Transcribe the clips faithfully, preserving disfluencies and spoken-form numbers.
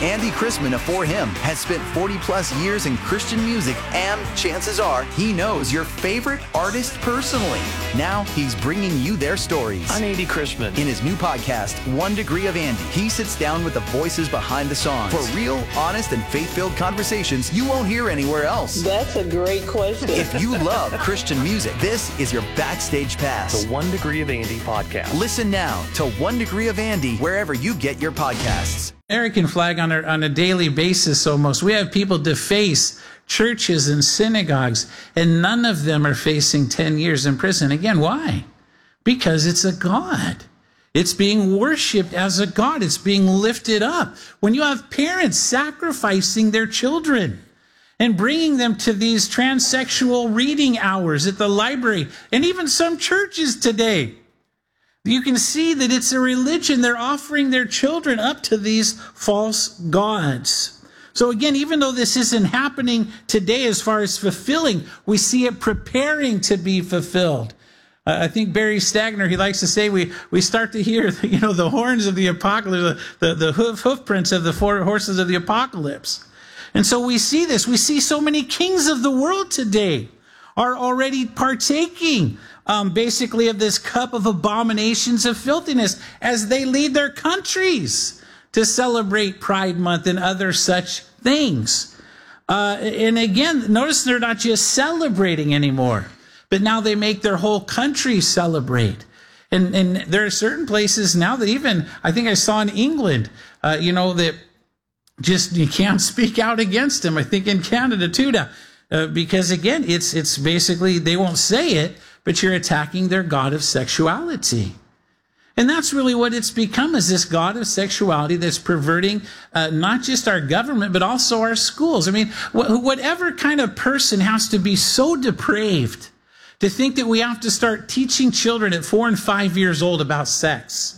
Andy Chrisman of For Him has spent forty plus years in Christian music, and chances are he knows your favorite artist personally. Now he's bringing you their stories. I'm Andy Chrisman. In his new podcast, One Degree of Andy, he sits down with the voices behind the songs for real, honest, and faith-filled conversations you won't hear anywhere else. That's a great question. If you love Christian music, this is your backstage pass. The One Degree of Andy podcast. Listen now to One Degree of Andy wherever you get your podcasts. American flag on a, on a daily basis almost. We have people deface churches and synagogues, and none of them are facing ten years in prison. Again, why? Because it's a god. It's being worshipped as a god. It's being lifted up. When you have parents sacrificing their children and bringing them to these transsexual reading hours at the library, and even some churches today, you can see that it's a religion. They're offering their children up to these false gods. So again, even though this isn't happening today as far as fulfilling, we see it preparing to be fulfilled. Uh, I think Barry Stagner, he likes to say, we, we start to hear, you know, the horns of the apocalypse, the, the, the hoof, hoof prints of the four horses of the apocalypse. And so we see this. We see so many kings of the world today are already partaking um, basically of this cup of abominations of filthiness as they lead their countries to celebrate Pride Month and other such things. Uh, and again, notice they're not just celebrating anymore, but now they make their whole country celebrate. And, and there are certain places now that even, I think I saw in England, uh, you know, that just you can't speak out against them. I think in Canada too now. Uh, because again, it's it's basically, they won't say it, but you're attacking their god of sexuality. And that's really what it's become, is this god of sexuality that's perverting uh, not just our government, but also our schools. I mean, wh- whatever kind of person has to be so depraved to think that we have to start teaching children at four and five years old about sex.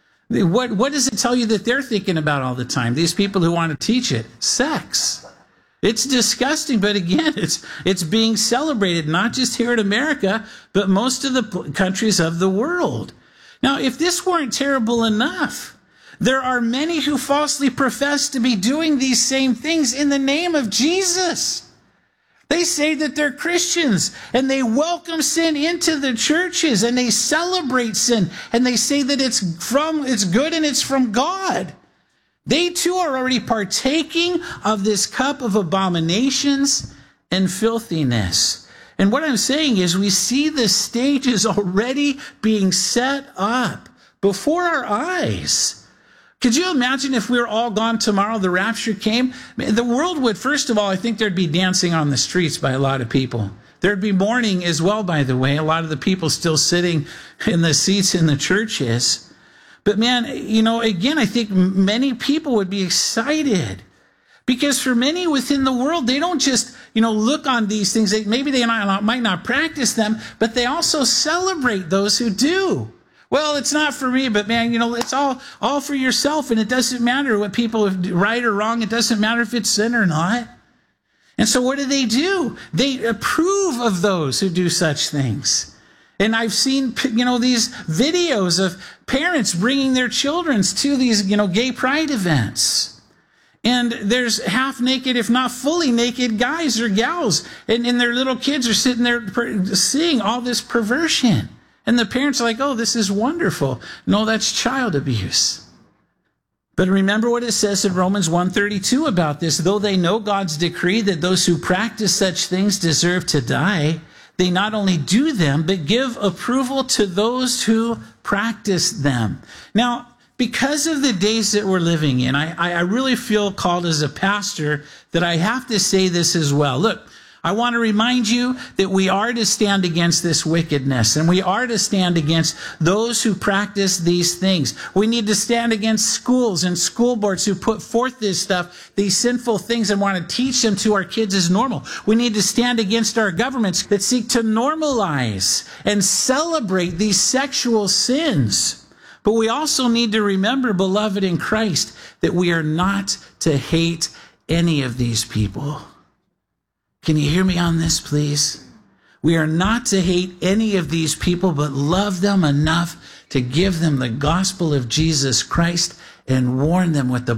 What, what does it tell you that they're thinking about all the time? These people who want to teach it, sex. It's disgusting, but again, it's it's being celebrated, not just here in America, but most of the countries of the world. Now, if this weren't terrible enough, there are many who falsely profess to be doing these same things in the name of Jesus. They say that they're Christians, and they welcome sin into the churches, and they celebrate sin, and they say that it's from it's good and it's from God. They too are already partaking of this cup of abominations and filthiness. And what I'm saying is we see the stages already being set up before our eyes. Could you imagine if we were all gone tomorrow, the rapture came? The world would, first of all, I think there'd be dancing on the streets by a lot of people. There'd be mourning as well, by the way. A lot of the people still sitting in the seats in the churches. But man, you know, again, I think many people would be excited because for many within the world, they don't just, you know, look on these things. They, maybe they not, might not practice them, but they also celebrate those who do. Well, it's not for me, but man, you know, it's all, all for yourself. And it doesn't matter what people have right or wrong. It doesn't matter if it's sin or not. And so what do they do? They approve of those who do such things. And I've seen, you know, these videos of parents bringing their children to these, you know, gay pride events. And there's half naked, if not fully naked guys or gals. And, and their little kids are sitting there seeing all this perversion. And the parents are like, oh, this is wonderful. No, that's child abuse. But remember what it says in Romans one thirty-two about this. Though they know God's decree that those who practice such things deserve to die, they not only do them, but give approval to those who practice them. Now, because of the days that we're living in, I, I really feel called as a pastor that I have to say this as well. Look, I want to remind you that we are to stand against this wickedness, and we are to stand against those who practice these things. We need to stand against schools and school boards who put forth this stuff, these sinful things, and want to teach them to our kids as normal. We need to stand against our governments that seek to normalize and celebrate these sexual sins. But we also need to remember, beloved in Christ, that we are not to hate any of these people. Can you hear me on this, please? We are not to hate any of these people, but love them enough to give them the gospel of Jesus Christ and warn them with the